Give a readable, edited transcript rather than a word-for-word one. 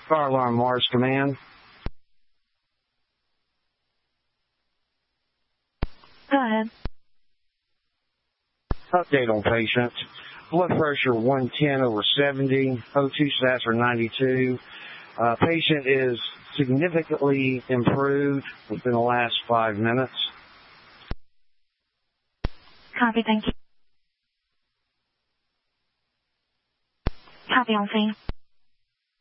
Fire alarm, Mars Command. Go ahead. Update on patient. Blood pressure 110/70. O2 stats are 92. Patient is significantly improved within the last 5 minutes. Copy, thank you. Copy on scene.